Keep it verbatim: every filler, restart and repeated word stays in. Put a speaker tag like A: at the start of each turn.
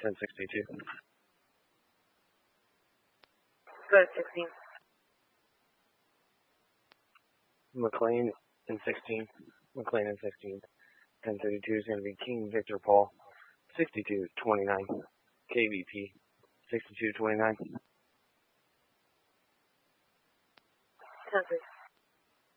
A: ten sixty-two.
B: Go to sixteen.
A: McLean in sixteen. McLean in sixteen. ten thirty-two is going to be King Victor Paul. sixty-two twenty-nine. K V P. sixty-two twenty-nine.
B: ten sixteen.